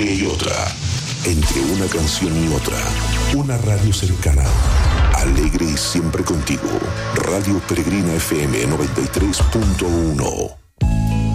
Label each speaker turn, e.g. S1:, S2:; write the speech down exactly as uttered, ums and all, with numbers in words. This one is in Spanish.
S1: historia y otra, entre una canción y otra, una radio cercana, alegre y siempre contigo. Radio Peregrina F M noventa y tres punto uno.